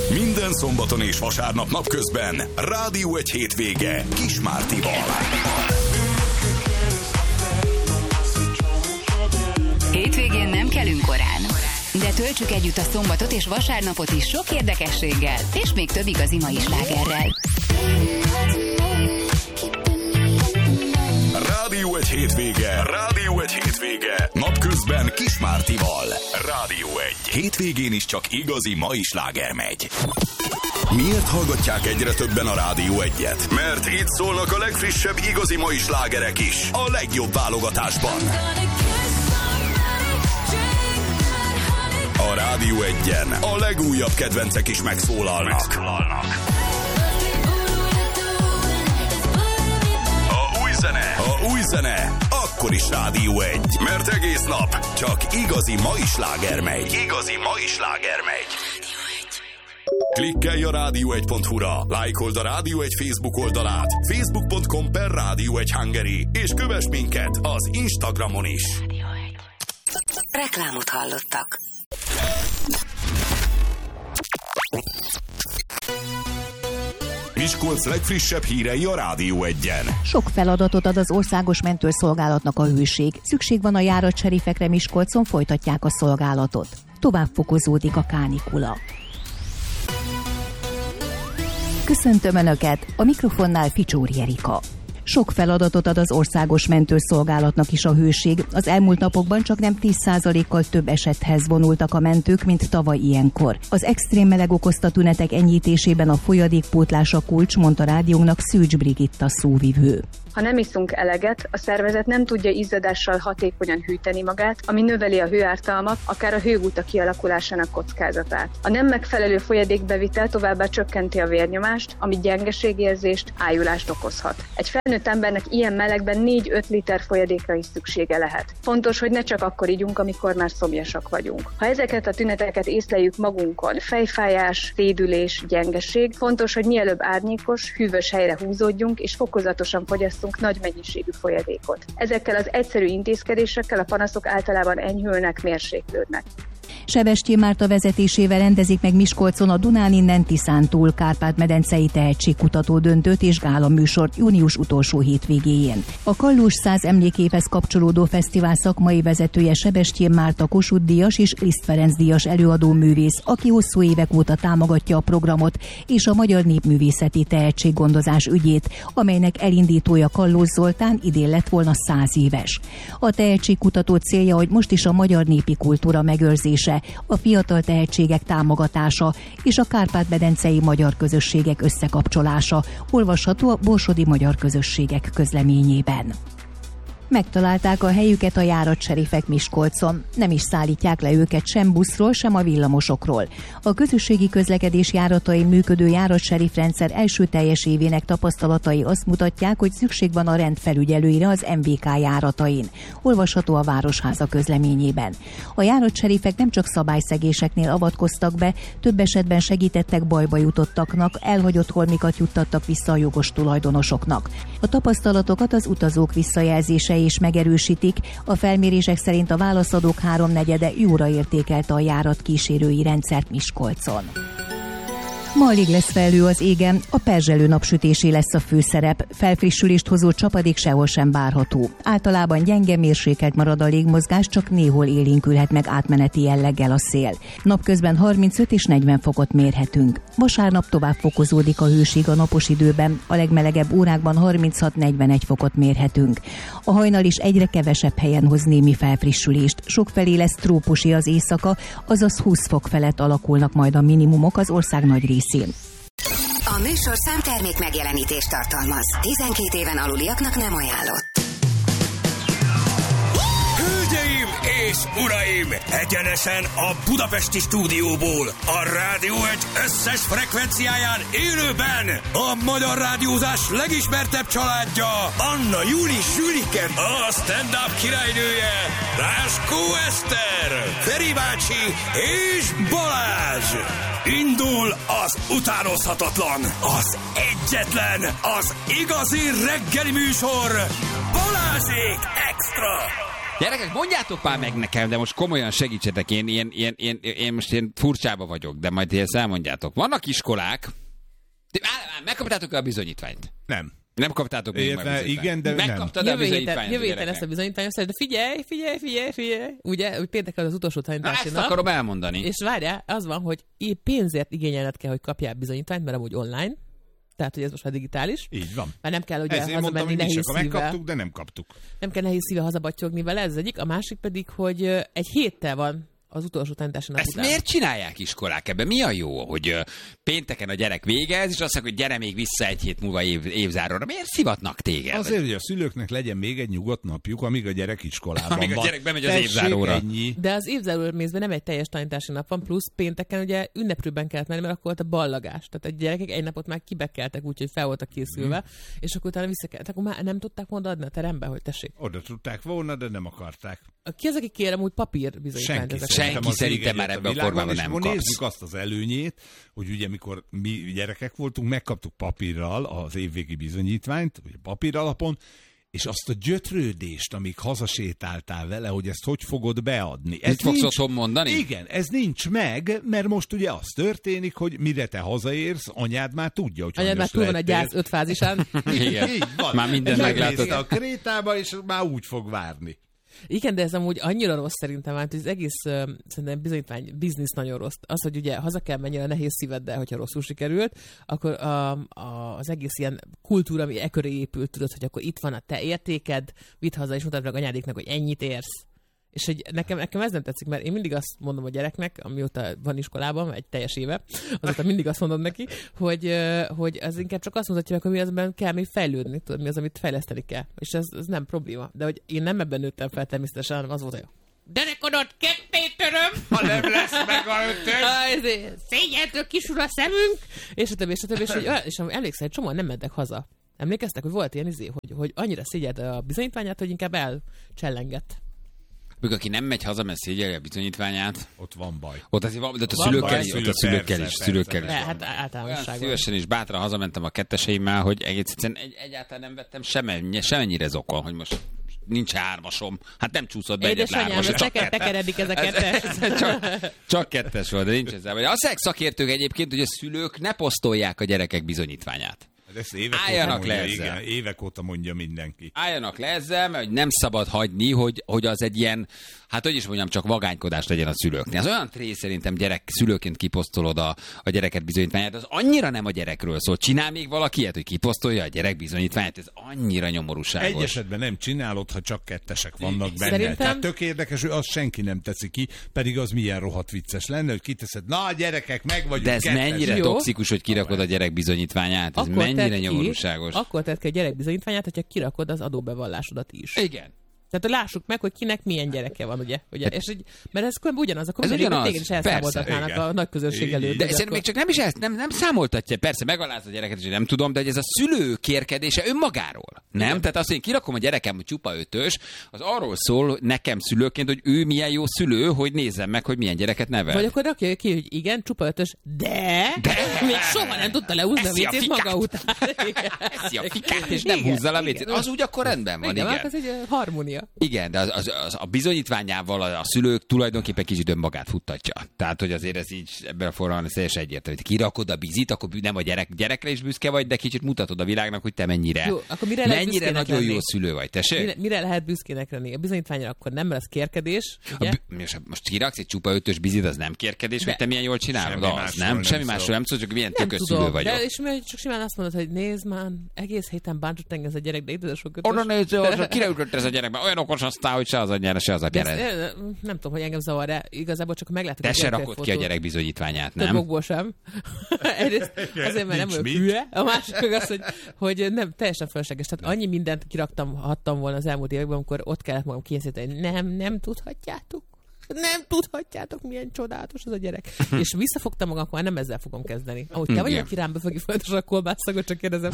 Minden szombaton és vasárnap napközben Rádió egy hétvége Kis Mártival. Hétvégén nem kelünk korán, de töltsük együtt a szombatot és vasárnapot is sok érdekességgel, és még több igazi mai slágerrel. Rádió egy hétvége. Rádió egy hétvége. Napközben Kis Mártival. Rádió egy. Hétvégén is csak igazi mai sláger megy. Miért hallgatják egyre többen a Rádió 1-et? Mert itt szólnak a legfrissebb igazi mai slágerek is. A legjobb válogatásban. A Rádió 1-en a legújabb kedvencek is megszólalnak. A új zene, akkor is Rádió 1. Mert egész nap csak igazi mai sláger megy. Klikkelj a rádió1.hu-ra, lájkold a Rádió 1 Facebook oldalát, facebook.com/Rádió 1 Hungary, és kövess minket az Instagramon is. Reklámot hallottak. Miskolc legfrissebb hírei a Rádió 1-en. Sok feladatot ad az országos mentőszolgálatnak a hőség. Szükség van a járatserifekre Miskolcon, folytatják a szolgálatot. Tovább fokozódik a kánikula. Köszöntöm Önöket, a mikrofonnál Ficsóri Erika. Sok feladatot ad az országos mentőszolgálatnak is a hőség. Az elmúlt napokban csak nem 10%-kal több esethez vonultak a mentők, mint tavaly ilyenkor. Az extrém meleg okozta tünetek enyhítésében a folyadékpótlás a kulcs, mondta rádiónknak Szűcs Brigitta szóvivő. Ha nem iszunk eleget, a szervezet nem tudja izzadással hatékonyan hűteni magát, ami növeli a hőártalmat, akár a hőguta kialakulásának kockázatát. A nem megfelelő folyadékbevitel továbbá csökkenti a vérnyomást, ami gyengeségérzést, ájulást okozhat. Egy felnőtt embernek ilyen melegben 4-5 liter folyadékra is szüksége lehet. Fontos, hogy ne csak akkor igyunk, amikor már szomjasak vagyunk. Ha ezeket a tüneteket észleljük magunkon, fejfájás, szédülés, gyengeség, fontos, hogy mielőbb árnyékos, hűvös helyre húzódjunk és fokozatosan fogyasszunk nagy mennyiségű folyadékot. Ezekkel az egyszerű intézkedésekkel a panaszok általában enyhülnek, mérséklődnek. Sebestyén Márta vezetésével rendezik meg Miskolcon a Dunán innen Tiszántúl Kárpát-medencei tehetségkutató döntőt és gála műsort június utolsó hétvégéjén. A Kallós 100 emlékéhez kapcsolódó fesztivál szakmai vezetője Sebestyén Márta Kossuth díjas és Liszt Ferenc díjas előadó művész, aki hosszú évek óta támogatja a programot és a magyar népművészeti tehetséggondozás ügyét, amelynek elindítója Kallós Zoltán idén lett volna 100 éves. A tehetségkutató célja, hogy most is a magyar népi kultúra megőrzése, a fiatal tehetségek támogatása és a kárpát-medencei magyar közösségek összekapcsolása, olvasható a Borsodi Magyar Közösségek közleményében. Megtalálták a helyüket a járatserifek Miskolcon. Nem is szállítják le őket sem buszról, sem a villamosokról. A közösségi közlekedés járatain működő járatserifrendszer első teljes évének tapasztalatai azt mutatják, hogy szükség van a rendfelügyelőire az MVK járatain. Olvasható a Városháza közleményében. A járatserifek nem csak szabályszegéseknél avatkoztak be, több esetben segítettek bajba jutottaknak, elhagyott holmikat juttattak vissza a jogos tulajdonosoknak. A tapasztalatokat az utazók visszajelzése is megerősítik. A felmérések szerint a válaszadók 3/4 jóra értékelte a járat kísérői rendszert Miskolcon. Ma alig lesz felhő az égen, a perzselő napsütésé lesz a főszerep. Felfrissülést hozó csapadék sehol sem várható. Általában gyenge, mérsékelt marad a légmozgás, csak néhol élénkülhet meg átmeneti jelleggel a szél. Napközben 35 és 40 fokot mérhetünk. Vasárnap tovább fokozódik a hőség a napos időben, a legmelegebb órákban 36-41 fokot mérhetünk. A hajnal is egyre kevesebb helyen hoz némi felfrissülést. Sokfelé lesz trópusi az éjszaka, azaz 20 fok felett alakulnak majd a minimumok az ország nagy részén. A műsor számtermék megjelenítést tartalmaz. 12 éven aluliaknak nem ajánlott. Hölgyeim és uraim! Egyenesen a budapesti stúdióból, a Rádió 1 összes frekvenciáján élőben a magyar rádiózás legismertebb családja, Anna Júli Sülike, a stand-up királynője, Ráskó Eszter, Feri bácsi és Balázs. Indul az utánozhatatlan, az egyetlen, az igazi reggeli műsor, Balázsék Extra! Gyerekek, mondjátok már meg nekem, de most komolyan segítsetek, én most ilyen furcsába vagyok, de majd ezt elmondjátok. Vannak iskolák, megkaptátok-e a bizonyítványt? Nem kaptátok még meg a bizonyítványt. Igen, de megkaptad a bizonyítványt. Jövő héten lesz a bizonyítvány, de figyelj. Ugye, hogy péntek az utolsó tanítási nap. Ezt akarom elmondani. És várjál, az van, hogy pénzért igényelned kell, hogy kapjál bizonyítványt, mert amúgy online. Tehát, hogy ez most már digitális. Így van. Mert nem kell, ugye ezért hazamenni nehéz szívvel. Megkaptuk, de nem kaptuk. Nem kell nehéz szívvel hazabattyogni vele, ez egyik. A másik pedig, hogy egy héttel van az utolsó tanítási nap után. Ezt miért csinálják iskolák ebben? Mi a jó, hogy pénteken a gyerek végez, és azt mondják, hogy gyere még vissza egy hét múlva évzáróra. Miért szivatnak téged? Azért, hogy a szülőknek legyen még egy nyugodt napjuk, amíg a gyerek iskolában van. Amíg a gyerek bemegy az évzáróra. Ennyi. De az évzáróra mészben nem egy teljes tanítási nap van, plusz pénteken ugye ünneprőben kellett menni, mert akkor volt a ballagás. Tehát a gyerekek egy napot már kibekeltek, úgyhogy fel voltak készülve, és akkor utána visszakeltek. Akkor már nem tudták volna adni a terembe, hogy tessék. Oda tudták volna, de nem akarták. Ki az, aki kérem úgy papír bizonyítványt? Senki szerintem már ebben a formában nem kapsz. Nézzük azt az előnyét, hogy ugye mikor mi gyerekek voltunk, megkaptuk papírral az évvégi bizonyítványt, vagy papír alapon, és azt a gyötrődést, amíg hazasétáltál vele, hogy ezt hogy fogod beadni. Mit fogsz otthon mondani? Igen, ez nincs meg, mert most ugye az történik, hogy mire te hazaérsz, anyád már tudja, hogy anyád már túl van a gyász 5 fázisán. Igen, így van. Már minden meglátod. a Krétába, és már úgy fog várni. Igen, de ez amúgy annyira rossz szerintem, hogy az egész szerintem bizonyítvány biznisz nagyon rossz. Az, hogy ugye haza kell menni a nehéz szíveddel, hogyha rosszul sikerült, akkor az egész ilyen kultúra, ami köré épült, tudod, hogy akkor itt van a te értéked, vidd haza, és mutatd meg anyádéknak, hogy ennyit érsz. És hogy nekem ez nem tetszik, mert én mindig azt mondom a gyereknek, amióta van iskolában, egy teljes éve, azóta mindig azt mondom neki, hogy az inkább csak azt mutatja meg, hogy mi azben kell még fejlődni, tudod, mi az, amit fejleszteni kell. És ez nem probléma. De hogy én nem ebben nőttem fel természetesen, hanem az volt, hogy derekodot ketté töröm, ha nem lesz meg a ötös. Szégyentől kisul a szemünk, és a többi, és emlékszel, egy csomóan nem mentek haza. Emlékeztek, hogy volt ilyen hogy annyira szégyelte a bizonyítványát, hogy inkább elcsellengett. Még aki nem megy haza, mert szégyelje a bizonyítványát. Ott van baj. Ott azért van, de ott a szülőkkel is. Hát általánosságban. Olyan szívesen és bátran hazamentem a ketteseimmel, hogy egyszerűen egyáltalán nem vettem semennyire zokon, hogy most nincs hármasom. Hát nem csúszott be egyetlen hármas. Édesanyám, tekeredik ez a kettes. Csak kettes volt, de nincs ezzel. Azt mondják szakértők egyébként, hogy a szülők ne posztolják a gyerekek bizonyítványát. Álljanak le ezzel. Igen, évek óta mondja mindenki. Álljanak le ezzel, mert nem szabad hagyni, hogy az egy ilyen, hát hogy is mondjam, csak vagánykodás legyen a szülőknél. Az olyan trész szerintem szülőként kiposztolod a gyereket bizonyítványát, az annyira nem a gyerekről szól. Csinál még valaki ilyet, hogy kiposztolja a gyerek bizonyítványát? Ez annyira nyomorúságos. Egy esetben nem csinálod, ha csak kettesek vannak benne. Szerintem... Tehát tök érdekes, hogy azt senki nem teszi ki, pedig az milyen rohadt vicces lenne, hogy kiteszed, na gyerekek, meg vagyunk. De ez kettes. mennyire toxikus, hogy kirakod a gyerek bizonyítványát? Ez mennyire nyomorúságos. Akkor tedd ki a gyerek bizonyítványát, hogyha kirakod az adóbevallásodat is. Igen. Tehát lássuk meg, hogy kinek milyen gyereke van, ugye? És mert ez ugyanaz, akkor téged is elszámoltatnának a nagy közönség előtt. De szerintem még csak nem is ezt, nem számoltatja. Persze megaláz a gyereket, és nem tudom, de hogy ez a szülő kérkedése önmagáról. Nem? Igen. Tehát azt, hogy én kirakom a gyerekem, hogy csupa ötös, az arról szól nekem szülőként, hogy ő milyen jó szülő, hogy nézzem meg, hogy milyen gyereket nevel. Vagy akkor rakja ki, hogy igen, csupa ötös, de még soha nem tudta leúzni a vécét maga után. Eszi a fikát, és nem húzza le a vécét. Az úgy akkor rendben van, igen. Ez egy harmónia. Igen, de a bizonyítványával a szülők tulajdonképpen kicsit önmagát futtatja. Tehát, hogy azért ez így ebben a formában teljesen egyértelmű. Kirakod a bizit, akkor nem a gyerekre is büszke vagy, de kicsit mutatod a világnak, hogy te mennyire nagyon jó szülő vagy. Tessék? Mire lehet büszkének lenni? A bizonyítványra akkor nem, mert az kérkedés. Most kiraksz egy csupa ötös bizit, az nem kérkedés, hogy te milyen jól csinálod? Semmi másról nem szól, csak milyen tökös szülő vagyok. De és csak simán azt mondod, hogy nézd már, egész héten bántott engem ez a gyerek, de itt az sok ötös. Oda nézd, kire ütött ez a gyerek, olyan okos aztán, hogy se az anyjára, se az apjára. Nem tudom, hogy engem zavar, de igazából csak meglátok. Te se rakod ki a gyerek bizonyítványát, nem? Több okból sem. Egyrészt azért, mert nem vagyok hülye. A másik az, hogy nem, teljesen fölösleges. Tehát annyi mindent kiraktam volna az elmúlt években, amikor ott kellett magam készíteni, nem tudhatjátok. Nem tudhatjátok, milyen csodálatos az a gyerek. És visszafogtam magam, akkor nem ezzel fogom kezdeni. Ahogy te vagy, aki rám befogja folyamatosan a kolbászagot, csak kérdezem.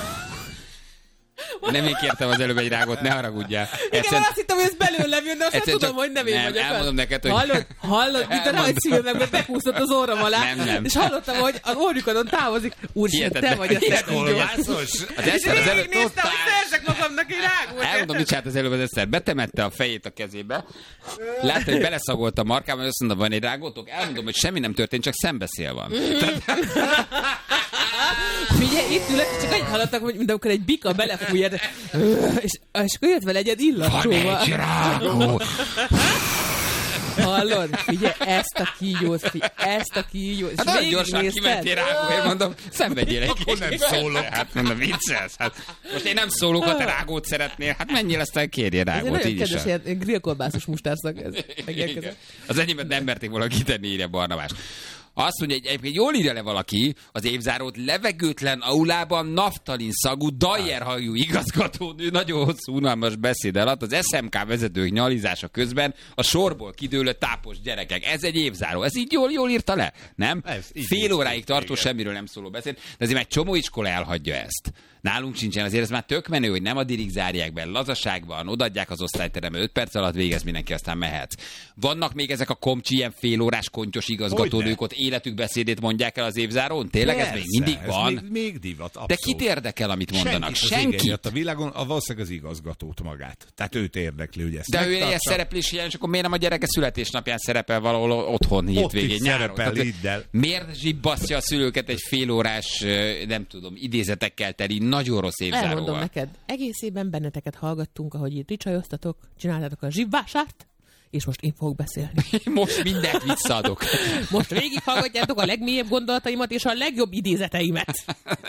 Nem én kértem az előbb egy rágot, ne haragudjál. Igen, azt hittem, hogy ez belőlem jön, de azt tudom, hogy nem én vagyok. Elmondom neked, hogy... Hallod, mint a nagy szívemnek, mert bekúszott az orrom alá. Nem. És hallottam, hogy az orrukadon távozik. Úristen, te vagy a szegénygyó. Kolbászos? És végignéztem, hogy szerzek magamnak aki rágót. Elmondom, mit csinált az előbb az Eszter. Betemette a fejét a kezébe, látta, hogy beleszagolt a markában, azt mondta, van egy rágótok? Elmondom, hogy semmi nem történt, csak szembeszél van. Figyelj, itt ülök, csak annyit hallottak, hogy mint amikor egy bika belefújja, és akkor jött vele egy illatsóval. Van egy rágó! Hallod? Figyelj, ezt a kígyót. Hát nagyon gyorsan kimentél rágóért, mondom, szenvedjél egy Akkor nem szólok. Hát mondom, viccelsz. Hát most én nem szólok, ha te rágót szeretnél. Hát menjél, aztán kérjél rágót. Ez Így nagyon is. kedves, ilyen grillkolbászos mustárszak ez. Igen. Az enyémet nem merték volna kitenni, írja Barnabás. Azt mondja, hogy egyébként jól írja le valaki az évzárót, levegőtlen aulában naftalin szagú, dajerhajú igazgatónő nagyon hosszú, unalmas beszéd alatt az SMK vezetők nyalizása közben a sorból kidőlő tápos gyerekek. Ez egy évzáró. Ez így jól írta le, nem? Fél óráig tartó, semmiről nem szóló beszéd, de azért egy csomó iskola elhagyja ezt. Nálunk sincsen, azért ez már tök menő, hogy nem addig zárják be, lazaságban, odaadják az osztályterembe, 5 perc alatt végez mindenki, aztán mehetsz. Vannak még ezek a komcsi, ilyen félórás kontyos igazgatónők, ott életük beszédét mondják el az évzárón? Tényleg ez még mindig van? Ez még divat, abszolút. De kit érdekel, amit mondanak? Senki. A világon valószínűleg az igazgatót magát. Tehát őt érdekli, hogy ezt de ő ilyen szereplés hiány, és akkor miért nem a gyereke születésnapján szerepel valahol otthon hétvégén, nyáron? Miért zsibbasztja a szülőket egy félórás, nem tudom, idézetekkel teli, nagyon rossz évzáróval? Elmondom neked, egész évben benneteket hallgattunk, ahogy itt ricsajoztatok, csináltátok a zsibvásárt, és most én fogok beszélni. Most mindent visszaadok. Most végighallgatjátok a legmélyebb gondolataimat és a legjobb idézeteimet.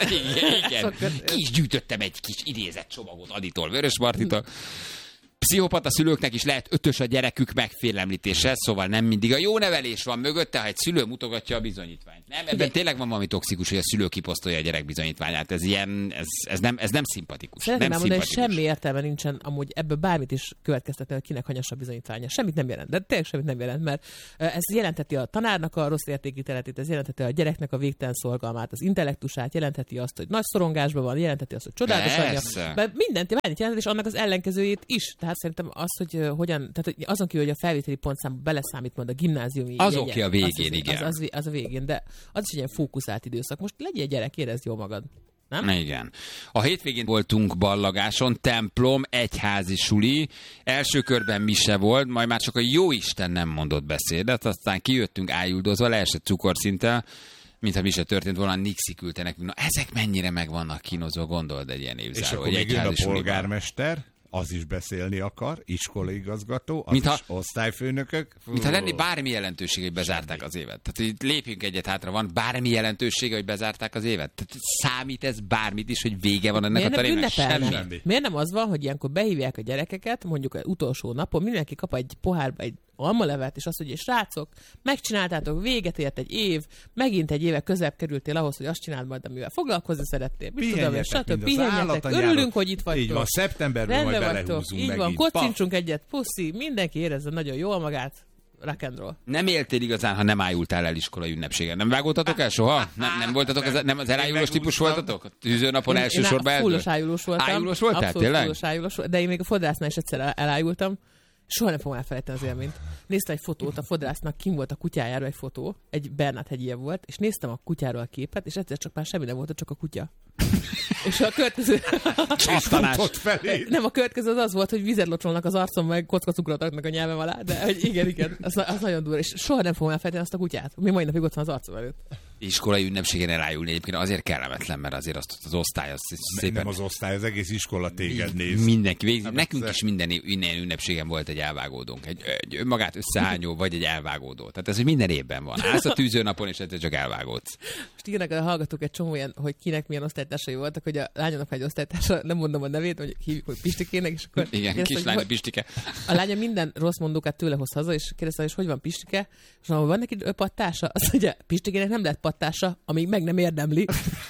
Igen. Ki is gyűjtöttem egy kis idézett csomagot Aditól, Vörös Martitól. Pszichopata szülőknek is lehet 5-ös a gyerekük megfélemlítése, szóval nem mindig a jó nevelés van mögötte, ha egy szülő mutogatja a bizonyítványt. Nem, ebben tényleg van valami toxikus, hogy a szülő kiposztolja a gyerek bizonyítványát. Ez ilyen, ez nem szimpatikus. Szeretném elmondani, hogy semmi értelme nincsen amúgy ebből bármit is következtetni, hogy kinek hanyassa a bizonyítványa. Semmit nem jelent, de tényleg semmit nem jelent, mert ez jelenteti a tanárnak a rossz értékítéletét, ez jelenteti a gyereknek a végtelen szolgalmát, az intellektusát, jelenteti azt, hogy nagy szorongásban van, jelenteti azt, hogy csodálatos anyja. Mert mindent jelent, és annak az ellenkezőjét is. Tehát szerintem az, hogy hogyan, tehát azon kívül, hogy a felvételi pontszámba beleszámít majd a gimnáziumi az oké a végén, igen. Az a végén, de az is egy ilyen fókuszált időszak. Most legyél gyerek, érezd jól magad. Nem? Igen. A hétvégén voltunk ballagáson, templom, egyházi suli, első körben mise volt, majd már csak a jóisten nem mondott beszédet, aztán kijöttünk ájuldozva, leesett cukorszinttel, mintha mi se történt volna, Nixi küldte nekünk. Na, ezek mennyire meg vannak kínozva, gondold egy ilyen évzáró. És akkor még jön a polgármester, az is beszélni akar, iskolaigazgató, az is osztályfőnökök. Mintha lenni bármi jelentőség, hogy bezárták az évet. Tehát így lépjünk egyet hátra, van bármi jelentősége, hogy bezárták az évet? Tehát számít ez bármit is, hogy vége van ennek a tanévnek? Semmi. Miért nem az van, hogy ilyenkor behívják a gyerekeket, mondjuk az utolsó napon, mindenki kap egy pohárba egy almalevet, és azt mondja, srácok, megcsináltátok, véget ért egy év, megint egy éve közelebb kerültél ahhoz, hogy azt csináld majd, amivel foglalkozni szerettél. Pihenjetek, örülünk, hogy itt vagytok. Így van, szeptemberben majd belehúzunk így megint. van, kocincsunk egyet, puszi, mindenki érezze nagyon jól magát. Rock and roll. Nem éltél igazán, ha nem ájultál el iskolai ünnepségen. Nem vágoltatok el soha? Nem voltatok, nem az elájulós típus voltatok? A tűzőnapon elsősorban eltől? Fullos ájulós voltam. Ájulós voltál, tényleg? Fullos ájulós, de én még a fodrásznál is egyszer elájultam. Soha nem fogom elfelejteni az élményt. Néztem egy fotót, a fodrásznak kim volt a kutyájáról egy fotó, egy Bernát hegyie volt, és néztem a kutyáról a képet, és egyszer csak már semmi nem volt, csak a kutya. És a következő... Nem, a következő az volt, hogy vizet locsolnak az arcom, meg kockacukrot adnak a nyelvem alá, de hogy igen, az nagyon durva, és soha nem fogom elfelejteni azt a kutyát. Mi mai napig ott van az arcom előtt. Iskolai ünnepségen elájulni egyébként azért kellemetlen, mert azért azt az osztály az szépen... Nem az osztály, az egész iskola téged néz. Mindenki végzi. Nekünk is minden ünnepségen volt egy elvágódónk. Egy önmagát összehányó, vagy egy elvágódó. Tehát ez, hogy minden évben van. Állsz a tűzőnapon, és egyszer csak elvágódsz. Most írnak a hallgatók egy csomó ilyen, hogy kinek milyen osztálytársai voltak, hogy a lányomnak egy osztálytársa, nem mondom a nevét, hogy hívjuk, hogy Pistikének, és akkor... Igen, kislány Pistike. A lánya minden rossz mondókát tőle hoz haza, és kérdezte, hogy van Pistike, és ha van neki pattása, azt mondja, Pistikének nem lett pattása, amíg meg nem érdemli.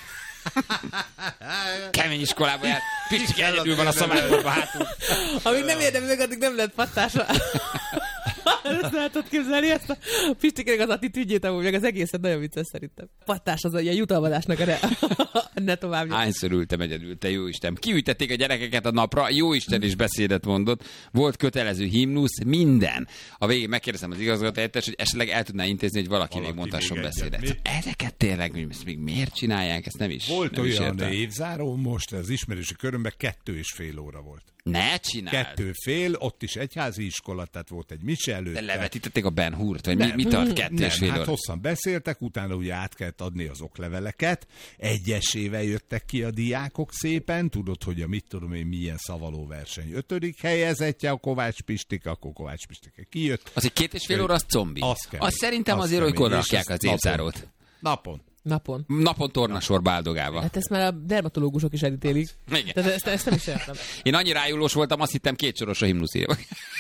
Kemény iskolában jár. Pistike egyedül van a szobában hátul. Amíg nem érdemli meg, addig nem lett pattása. Ezt lehetett képzelni, ezt a Pistikének az attitűdjét, amúgy meg az egészet nagyon vicces szerintem. Pattás az ilyen jutalmazásnak ne tovább. Hányszor ültem egyedül, te jó Isten. Kiültették a gyerekeket a napra, jó Isten is beszédet mondott, volt kötelező himnusz, minden. A végén megkérdeztem az igazgatóhelyettest, hogy esetleg el tudná intézni, hogy valaki még mondhasson beszédet. Ezeket tényleg még miért csinálják, ezt nem is. Volt nem olyan évzáró, most az ismerősi körömben 2,5 óra volt. Ne csináld! 2,5, ott is egyházi iskola, tehát volt egy mise előtte. De levetítették a Ben Hurt, vagy mi tart 2,5 óra? Hát hosszan beszéltek, utána ugye át kellett adni az okleveleket, egyesével jöttek ki a diákok szépen, tudod, hogy a mit tudom én milyen szavalóverseny 5. helyezettje a Kovács Pistike, akkor Kovács Pistike kijött. Az egy 2,5 óra, az zombi. Azt szerintem azért, hogy korrakják az évzárót. Napon tornasorba áldogálva. Hát ezt már a dermatológusok is elítélik. Igen. Tehát ezt nem is értem. Én annyira rájúlós voltam, azt hittem 2 soros a himnusz írva.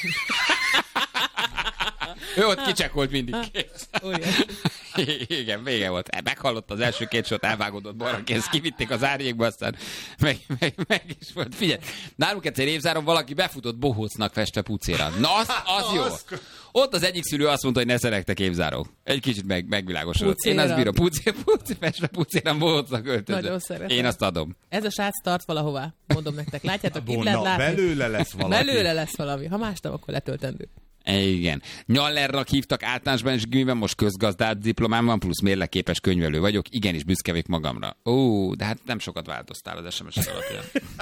Ő ott kicsekolt mindig. Igen, vége volt. Meghallott az első 2 sort, elvágódott balrakész, kivitték az árnyékba, aztán meg is volt. Figyelj, nálunk egyszer évzáron valaki befutott bohócnak festve pucéra. Na, az jó. Ott az egyik szülő azt mondta, hogy ne szeretek évzárók. Egy kicsit megvilágosodott. Én azt bírom, festve pucéra bohócnak öltözött. Én azt adom. Ez a srác tart valahová, mondom nektek. Látjátok, itt lehet látni. Belőle lesz valami. Belőle lesz valami. Ha más nem, akkor letöltendő. Igen. Nyallernak hívtak általánosban és gimiben, most közgazdát diplomám van, plusz mérlegképes könyvelő vagyok. Igenis büszke vagyok magamra. Ó, de hát nem sokat változtál az SMS-ek alapján.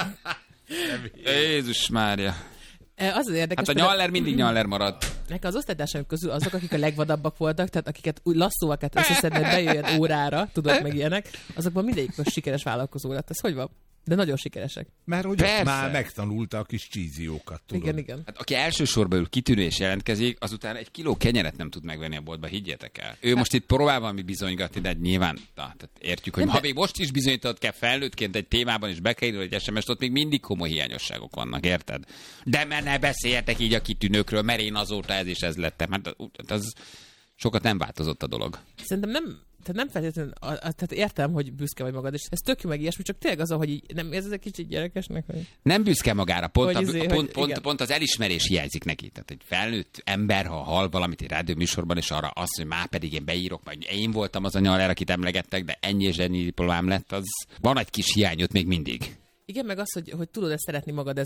Jézus Mária. Az az érdekes, hát a Nyaller mindig Nyaller maradt. Nekem az osztálytársaim közül azok, akik a legvadabbak voltak, tehát akiket úgy lasszóval kellett összeszedni, hogy bejöjjön órára, tudod, meg ilyenek, azokban mindegyik sikeres vállalkozó lett. Ez hogy van? De nagyon sikeresek. Mert hogy már megtanulta a kis csíziókat, tudod. Igen. Hát aki elsősorban ül kitűnő és jelentkezik, azután 1 kiló kenyeret nem tud megvenni a boltba, higgyétek el. Ő most itt próbál valami bizonygatni, de nyilván tehát értjük, hogy ha még most is bizonyított kell felnőttként egy témában is bekerül egy SMS-t, ott még mindig komoly hiányosságok vannak, érted? De mert ne beszéljetek így a kitűnőkről, mert én azóta ez és ez lettem. Hát az sokat nem változott a dolog. Szerintem nem feltétlenül, tehát értem, hogy büszke vagy magad, és ez tök jó meg ilyesmi, csak tényleg az, hogy így nem érzed egy kicsit gyerekesnek? Hogy... Nem büszke magára, pont az elismerés hiányzik neki. Tehát egy felnőtt ember, ha hall valamit egy rádió műsorban, és arra azt, hogy már pedig én beírok, majd én voltam az a Nyaller, akit emlegettek, de ennyi és ennyi diplomám lett, az van egy kis hiányot még mindig. Igen, meg az, hogy tudod ezt szeretni magad